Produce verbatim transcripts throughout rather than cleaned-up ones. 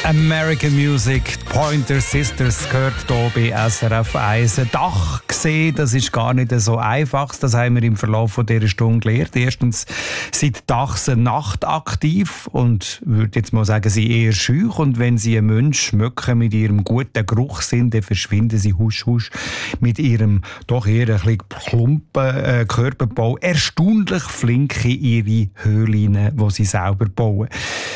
American Music, Pointer Sisters gehört hier bei S R F eins. Ein Dach gesehen, das ist gar nicht so einfach. Das haben wir im Verlauf von dieser Stunde gelernt. Erstens sind Dachse nachtaktiv und würde jetzt mal sagen, sie eher schüch. Und wenn sie einen Menschen schmecken mit ihrem guten Geruchssinn, dann verschwinden sie husch husch mit ihrem doch eher ein bisschen plumpen äh, Körperbau erstaunlich flink in ihre Höhlen, die sie selber bauen.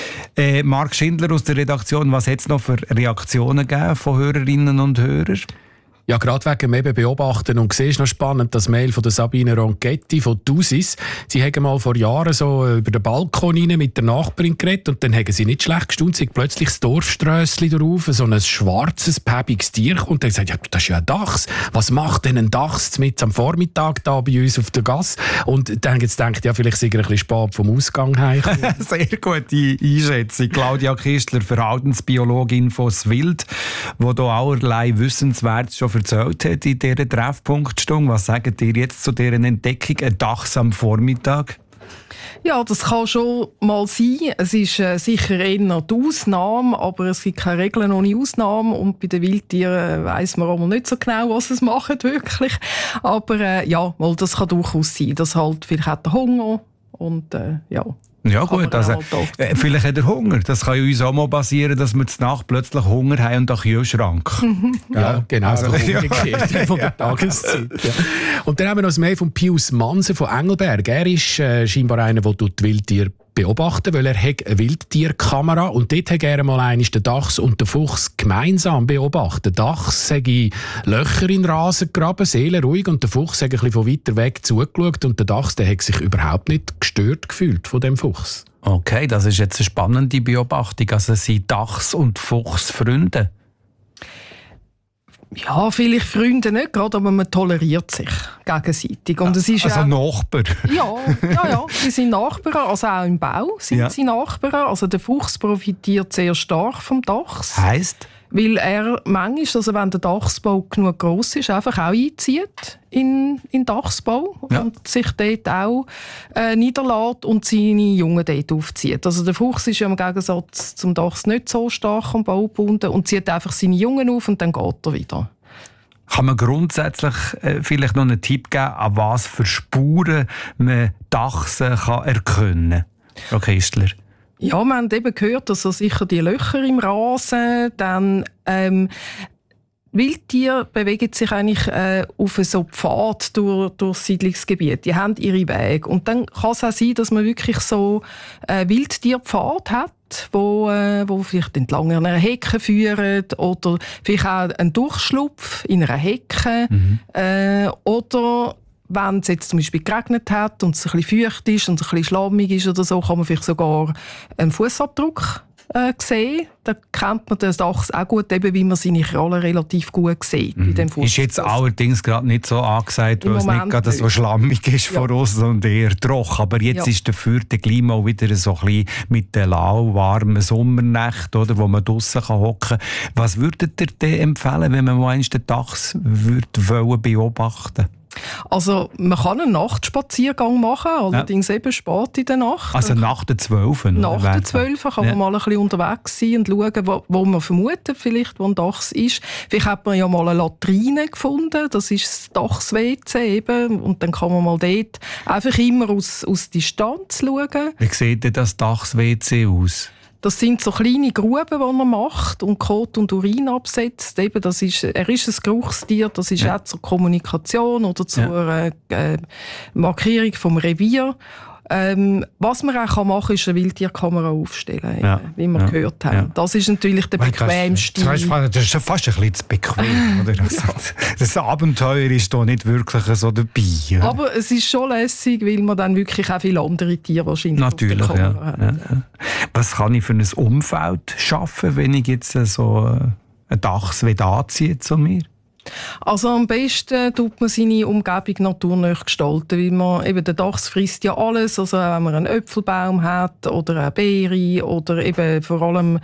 Äh, Marc Schindler aus der Redaktion, was hat es noch für Reaktionen gegeben von Hörerinnen und Hörern? Ja, gerade wegen dem Beobachten. Und siehst noch spannend, das Mail von der Sabine Ronchetti von Dusis. Sie haben mal vor Jahren so über den Balkon rein mit der Nachbarin geredet und dann haben sie nicht schlecht gestaunt, sie plötzlich das Dorfströssli drauf, so ein schwarzes, päbiges Tier und dann gesagt, ja, das ist ja ein Dachs. Was macht denn ein Dachs mit am Vormittag da bei uns auf der Gasse? Und dann jetzt denkt ja, vielleicht sind wir ein bisschen spät vom Ausgang heim. Sehr gute Einschätzung. Claudia Kistler, Verhaltensbiologin von Swild, die hier allerlei Wissenswertes schon erzählt hat in dieser Treffpunktstunde. Was sagt ihr jetzt zu dieser Entdeckung, ein Dachs am Vormittag? Ja, das kann schon mal sein. Es ist äh, sicher eher die Ausnahme, aber es gibt keine Regeln ohne Ausnahme. Und bei den Wildtieren weiss man auch nicht so genau, was es macht wirklich. Aber äh, ja, weil das kann durchaus sein. Das halt vielleicht hat er Hunger und äh, ja. Ja gut, also, äh, vielleicht hat er Hunger. Das kann ja uns auch mal passieren, dass wir zur Nacht plötzlich Hunger haben und den Kühlschrank. ja, ja, genau, also, umgekehrt ja. von der Tageszeit. Ja. Und dann haben wir noch ein Mail von Pius Manse von Engelberg. Er ist äh, scheinbar einer, der die Wildtiere beobachten, weil er hat eine Wildtierkamera und dort hat er mal einmal den Dachs und den Fuchs gemeinsam beobachtet. Der Dachs hat Löcher in den Rasen gegraben, seelenruhig, und der Fuchs hat ein bisschen von weiter weg zugeschaut und der Dachs der hat sich überhaupt nicht gestört gefühlt von dem Fuchs. Okay, das ist jetzt eine spannende Beobachtung. Also sind Dachs und Fuchs Freunde? Ja, vielleicht Freunde nicht gerade, aber man toleriert sich gegenseitig. Und es ist also auch, Nachbarn? Ja, ja, ja, sie sind Nachbarn, also auch im Bau sind ja. sie Nachbarn. Also der Fuchs profitiert sehr stark vom Dachs. Heisst? Weil er manchmal, also wenn der Dachsbau genug gross ist, einfach auch einzieht in, in den Dachsbau ja. und sich dort auch äh, niederlässt und seine Jungen dort aufzieht. Also der Fuchs ist ja im Gegensatz zum Dachs nicht so stark am Bau gebunden und zieht einfach seine Jungen auf und dann geht er wieder. Kann man grundsätzlich äh, vielleicht noch einen Tipp geben, an was für Spuren man Dachse kann erkennen kann? Frau Kistler. Ja, wir haben eben gehört, dass also sicher die Löcher im Rasen, dann ähm, Wildtiere bewegen sich eigentlich äh, auf so Pfad durch, durch das Siedlungsgebiet. Die haben ihre Wege. Und dann kann es auch sein, dass man wirklich so äh, Wildtierpfad hat, wo, äh, wo vielleicht entlang einer Hecke führen oder vielleicht auch einen Durchschlupf in einer Hecke mhm. äh, oder wenn es jetzt zum Beispiel geregnet hat und es ein bisschen feucht ist und es ein bisschen schlammig ist oder so, kann man vielleicht sogar einen Fußabdruck äh, sehen. Da kennt man den Dachs auch gut, eben, wie man seine Krallen relativ gut sieht. Mhm. Bei dem ist jetzt allerdings gerade nicht so angesagt, weil es nicht gerade so schlammig ist ja. von uns, sondern eher trocken. Aber jetzt ja. ist dafür der Klima auch wieder so ein bisschen mit den lauwarmen Sommernächten, oder, wo man draussen hocken kann. Was würdet ihr denn empfehlen, wenn man mal den Dachs würde beobachten? Also man kann einen Nachtspaziergang machen, allerdings ja. eben spät in der Nacht. Also nach der zwölf? Nach der zwölf kann ja. man mal ein bisschen unterwegs sein und schauen, wo, wo man vermutet, vielleicht, wo ein Dachs ist. Vielleicht hat man ja mal eine Latrine gefunden, das ist das Dachs-W C eben, und dann kann man mal dort einfach immer aus, aus Distanz schauen. Wie sieht denn das Dachs-W C aus? Das sind so kleine Gruben, die er macht und Kot und Urin absetzt. Eben, das ist, er ist ein Geruchstier, das ist ja. auch zur Kommunikation oder zur ja. äh, Markierung vom Revier. Ähm, was man auch machen kann, ist eine Wildtierkamera aufstellen, ja. eben, wie wir ja. gehört haben. Ja. Das ist natürlich der bequemste. Das ist schon fast ein bisschen zu bequem. Oder? Das Abenteuer ist da nicht wirklich so dabei. Ja. Aber es ist schon lässig, weil man dann wirklich auch viele andere Tiere wahrscheinlich natürlich, auf der Kamera ja. hat. Ja. Was kann ich für ein Umfeld schaffen, wenn ich jetzt so ein Dachs anziehe zu mir? Also am besten tut man seine Umgebung naturnah gestalten, weil man, eben der Dachs frisst ja alles, also wenn man einen Äpfelbaum hat oder eine Beere oder eben vor allem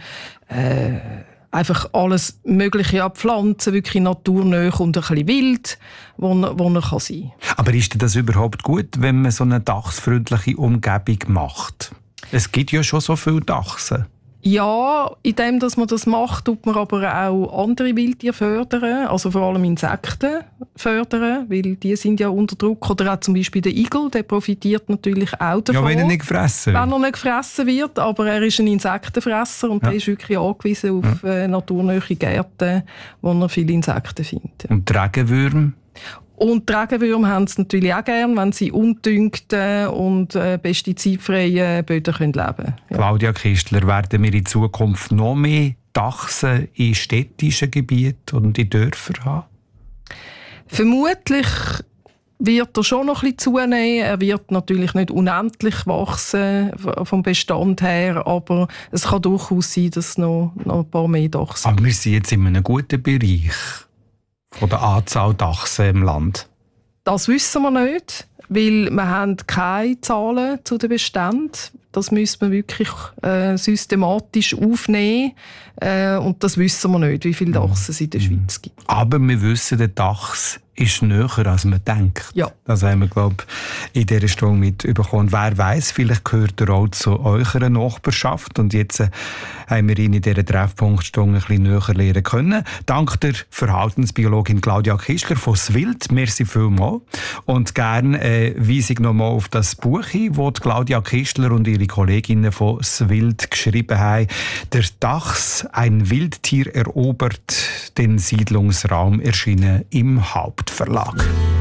äh, einfach alles Mögliche an Pflanzen, wirklich naturnah und ein bisschen wild, wo, wo er kann sein kann. Aber ist das überhaupt gut, wenn man so eine dachsfreundliche Umgebung macht? Es gibt ja schon so viele Dachse. Ja, indem dass man das macht, tut man aber auch andere Wildtiere fördern, also vor allem Insekten fördern, weil die sind ja unter Druck. Oder auch zum Beispiel der Igel, der profitiert natürlich auch davon. Ja, wenn er nicht gefressen wird. Wenn er nicht gefressen wird, aber er ist ein Insektenfresser und ja. der ist wirklich angewiesen auf ja. äh, naturnahe Gärten, wo er viele Insekten findet. Und die Regenwürmer? Und die Regenwürmer haben es natürlich auch gern, wenn sie ungedüngten und äh, pestizidfreien Böden leben können. Ja. Claudia Kistler, werden wir in Zukunft noch mehr Dachse in städtischen Gebieten und in Dörfern haben? Vermutlich wird er schon noch ein bisschen zunehmen. Er wird natürlich nicht unendlich wachsen vom Bestand her, aber es kann durchaus sein, dass es noch, noch ein paar mehr Dachse gibt. Aber wir sind jetzt in einem guten Bereich von der Anzahl Dachsen im Land? Das wissen wir nicht, weil wir haben keine Zahlen zu den Beständen. Das müssen wir wirklich äh, systematisch aufnehmen. Äh, und das wissen wir nicht, wie viele Dachsen es in der Schweiz gibt. Aber wir wissen, der Dachs ist näher, als man denkt. Ja. Das haben wir, glaube ich, in dieser Stunde mitbekommen. Wer weiss, vielleicht gehört er auch zu eurer Nachbarschaft. Und jetzt äh, haben wir ihn in dieser Treffpunktstunde ein bisschen näher lernen können. Dank der Verhaltensbiologin Claudia Kistler von Swild. Merci vielmals. Und gerne äh, weise ich nochmal auf das Buch hin, das Claudia Kistler und ihre Kolleginnen von Swild geschrieben haben. Der Dachs, ein Wildtier erobert den Siedlungsraum, erschienen im Hauptverlag.